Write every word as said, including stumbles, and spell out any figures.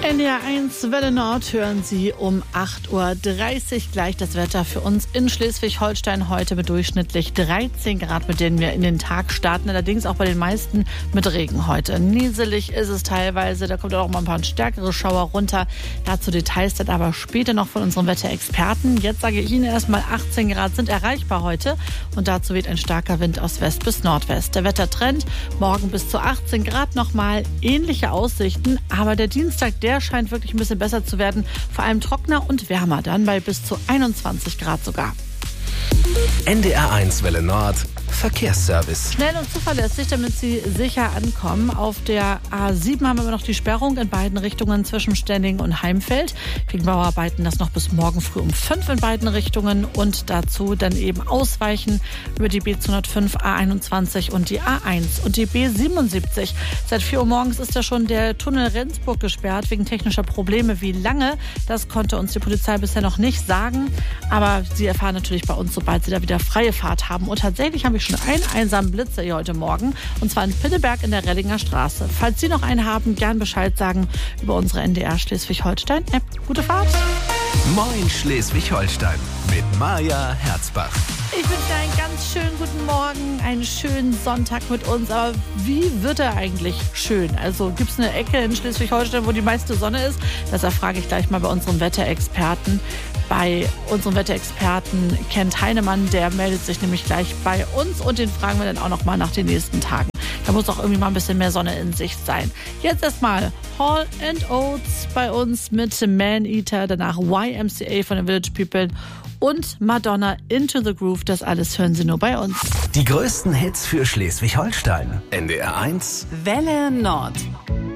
N D R eins Welle Nord hören Sie um acht Uhr dreißig gleich das Wetter für uns in Schleswig-Holstein heute mit durchschnittlich dreizehn Grad, mit denen wir in den Tag starten. Allerdings auch bei den meisten mit Regen heute. Nieselig ist es teilweise, da kommt auch mal ein paar stärkere Schauer runter. Dazu Details dann aber später noch von unserem Wetterexperten. Jetzt sage ich Ihnen erstmal, achtzehn Grad sind erreichbar heute und dazu weht ein starker Wind aus West bis Nordwest. Der Wettertrend morgen bis zu achtzehn Grad nochmal, ähnliche Aussichten, aber der Dienstag, der scheint wirklich ein bisschen besser zu werden. Vor allem trockener und wärmer dann bei bis zu einundzwanzig Grad sogar. N D R eins Welle Nord Verkehrsservice. Schnell und zuverlässig, damit Sie sicher ankommen. Auf der A sieben haben wir immer noch die Sperrung in beiden Richtungen zwischen Stending und Heimfeld. Wegen Bauarbeiten das noch bis morgen früh um fünf in beiden Richtungen. Und dazu dann eben ausweichen über die B zweihundertfünf, A einundzwanzig und die A eins und die B siebenundsiebzig. Seit vier Uhr morgens ist ja schon der Tunnel Rendsburg gesperrt wegen technischer Probleme. Wie lange, das konnte uns die Polizei bisher noch nicht sagen. Aber Sie erfahren natürlich bei uns, sobald Sie da wieder freie Fahrt haben. Und tatsächlich habe ich schon einen einsamen Blitzer hier heute Morgen, und zwar in Pinneberg in der Rellinger Straße. Falls Sie noch einen haben, gern Bescheid sagen über unsere N D R Schleswig-Holstein-App. Gute Fahrt! Moin Schleswig-Holstein mit Maja Herzbach. Ich wünsche dir einen ganz schönen guten Morgen, einen schönen Sonntag mit uns. Aber wie wird er eigentlich schön? Also gibt es eine Ecke in Schleswig-Holstein, wo die meiste Sonne ist? Das erfrage ich gleich mal bei unserem Wetterexperten. Bei unserem Wetterexperten Kent Heinemann, der meldet sich nämlich gleich bei uns und den fragen wir dann auch noch mal nach den nächsten Tagen. Da muss auch irgendwie mal ein bisschen mehr Sonne in Sicht sein. Jetzt erstmal Hall and Oates bei uns mit Man-Eater, danach Y M C A von den Village People und Madonna Into the Groove. Das alles hören Sie nur bei uns. Die größten Hits für Schleswig-Holstein. N D R eins Welle Nord.